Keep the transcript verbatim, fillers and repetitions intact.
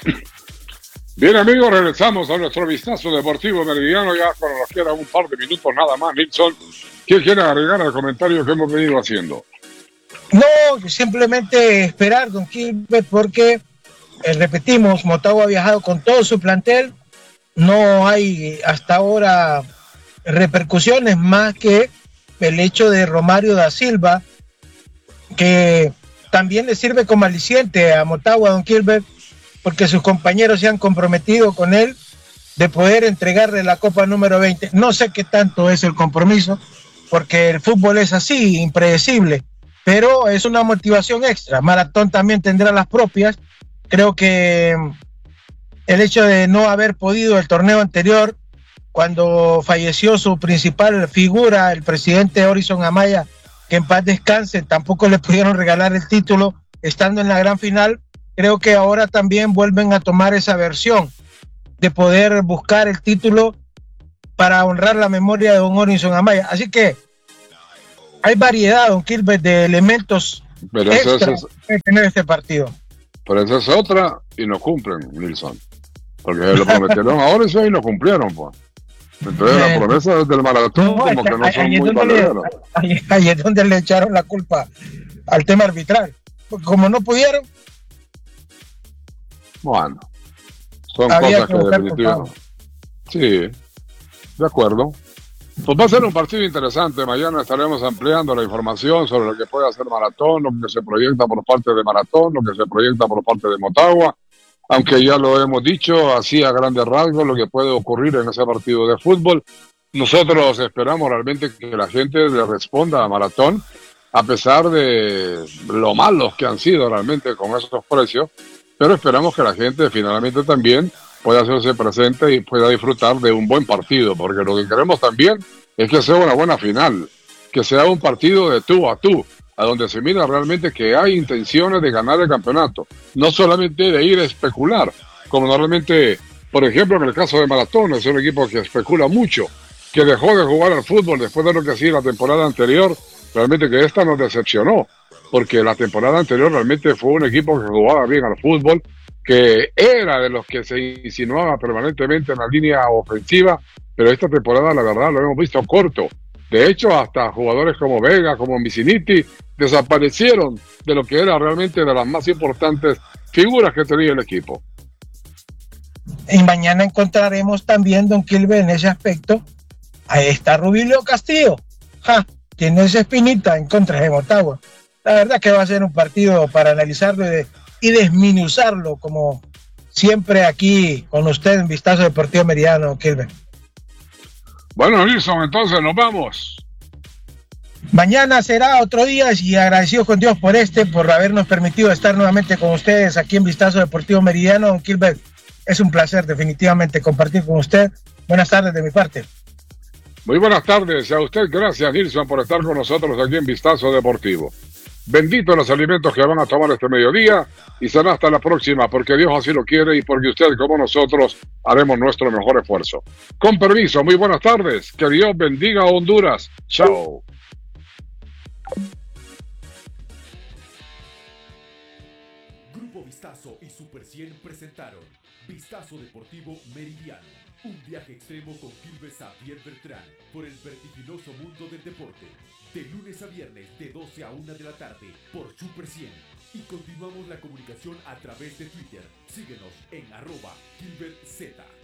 Bien, amigos, regresamos a nuestro vistazo deportivo meridiano. Ya cuando nos quedan un par de minutos nada más, Nilsson, ¿qué quiere agregar al comentario que hemos venido haciendo? No, simplemente esperar, don Gilbert, porque eh, repetimos, Motagua ha viajado con todo su plantel. No hay hasta ahora repercusiones más que el hecho de Romario da Silva, que también le sirve como aliciente a Motagua, don Gilbert, porque sus compañeros se han comprometido con él de poder entregarle la Copa número veinte. No sé qué tanto es el compromiso, porque el fútbol es así, impredecible, pero es una motivación extra. Maratón también tendrá las propias. Creo que el hecho de no haber podido el torneo anterior, cuando falleció su principal figura, el presidente Horizon Amaya, que en paz descanse, tampoco le pudieron regalar el título estando en la gran final. Creo que ahora también vuelven a tomar esa versión de poder buscar el título para honrar la memoria de don Horizon Amaya. Así que hay variedad, don Gilbert, de elementos Pero extra es, que tener este partido. pero esa es otra y no cumplen, Nilsson. Porque lo prometieron ahora y no cumplieron, pues. Entonces las promesas del maratón no, como que no son muy valederas. Ahí, ahí es donde le echaron la culpa al tema arbitral. Porque como no pudieron. Bueno, son cosas que, que definitivamente. Sí, de acuerdo. Pues va a ser un partido interesante. Mañana estaremos ampliando la información sobre lo que puede hacer Maratón, lo que se proyecta por parte de Maratón, lo que se proyecta por parte de Motagua. Aunque ya lo hemos dicho, así a grandes rasgos, lo que puede ocurrir en ese partido de fútbol. Nosotros esperamos realmente que la gente le responda a Maratón, a pesar de lo malos que han sido realmente con esos precios, pero esperamos que la gente finalmente también pueda hacerse presente y pueda disfrutar de un buen partido, porque lo que queremos también es que sea una buena final, que sea un partido de tú a tú, a donde se mira realmente que hay intenciones de ganar el campeonato, no solamente de ir a especular, como normalmente, por ejemplo, en el caso de Maratón, es un equipo que especula mucho, que dejó de jugar al fútbol después de lo que hacía la temporada anterior, realmente que esta nos decepcionó, porque la temporada anterior realmente fue un equipo que jugaba bien al fútbol, que era de los que se insinuaba permanentemente en la línea ofensiva, pero esta temporada la verdad lo hemos visto corto. De hecho, hasta jugadores como Vega, como Misiniti, desaparecieron de lo que era realmente de las más importantes figuras que tenía el equipo. Y mañana encontraremos también, don Gilbert, en ese aspecto, ahí está Rubilio Castillo. Ja, tiene esa espinita en contra de Motagua. La verdad que va a ser un partido para analizarlo y, y desminuzarlo, como siempre aquí con usted en Vistazo Deportivo Meridiano, don Gilbert. Bueno, Nilsson, entonces nos vamos. Mañana será otro día y agradecidos con Dios por este, por habernos permitido estar nuevamente con ustedes aquí en Vistazo Deportivo Meridiano. Don Gilbert, es un placer definitivamente compartir con usted. Buenas tardes de mi parte. Muy buenas tardes y a usted, gracias Nilsson por estar con nosotros aquí en Vistazo Deportivo. Benditos los alimentos que van a tomar este mediodía y será hasta la próxima, porque Dios así lo quiere y porque usted como nosotros haremos nuestro mejor esfuerzo. Con permiso, muy buenas tardes, que Dios bendiga a Honduras. Chao. Grupo Vistazo y Super cien presentaron Vistazo Deportivo Meridiano, un viaje extremo con Gilbert Xavier Bertrán por el vertiginoso mundo del deporte. De lunes a viernes de doce a una de la tarde por Super cien. Y continuamos la comunicación a través de Twitter. Síguenos en arroba Gilbert Z.